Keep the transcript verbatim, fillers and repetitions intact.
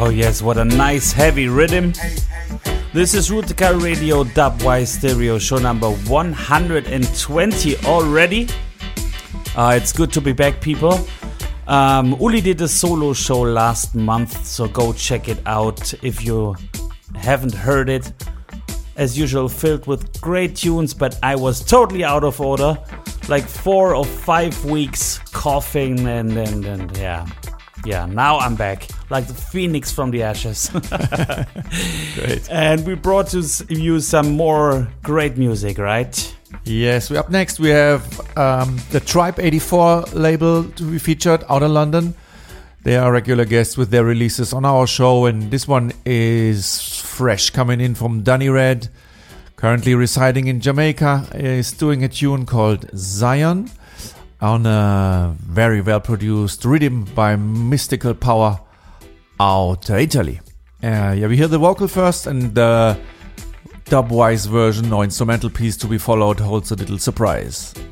Oh yes, what a nice heavy rhythm. This is Rootica Radio Dubwise Stereo show number one hundred twenty already. Uh, it's good to be back, people. Um, Uli did a solo show last month, so go check it out if you haven't heard it. As usual, filled with great tunes, but I was totally out of order. Like four or five weeks coughing and, and, and yeah. Yeah, now I'm back, like the phoenix from the ashes. Great. And we brought to you some more great music, right? Yes, we up next we have um, the Tribe eighty-four label to be featured out of London. They are regular guests with their releases on our show, and this one is fresh, coming in from Danny Red, currently residing in Jamaica, is doing a tune called Zion on a very well produced rhythm by Mystical Power out of Italy. Uh, yeah, we hear the vocal first, and the dubwise version or instrumental piece to be followed holds a little surprise.